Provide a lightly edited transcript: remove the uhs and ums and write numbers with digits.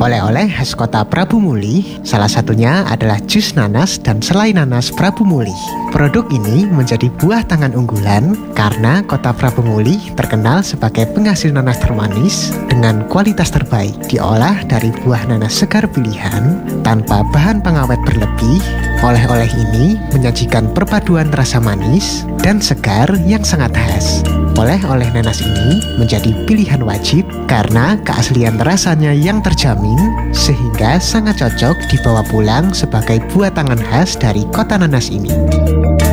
Oleh-oleh khas kota Prabu Muli, salah satunya adalah jus nanas dan selai nanas Prabu Muli. Produk ini menjadi buah tangan unggulan karena kota Prabu Muli terkenal sebagai penghasil nanas termanis dengan kualitas terbaik. Diolah dari buah nanas segar pilihan tanpa bahan pengawet berlebih. Oleh-oleh ini menyajikan perpaduan rasa manis dan segar yang sangat khas. Oleh-oleh nanas ini menjadi pilihan wajib karena keaslian rasanya yang terjamin, sehingga sangat cocok dibawa pulang sebagai buah tangan khas dari kota nanas ini.